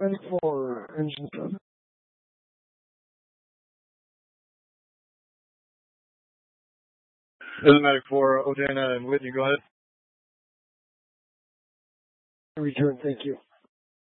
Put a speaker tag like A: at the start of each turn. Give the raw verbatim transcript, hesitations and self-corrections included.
A: Medic four, engine seven.
B: This is Medic four, O J nine, with you, go ahead.
A: Return, thank you.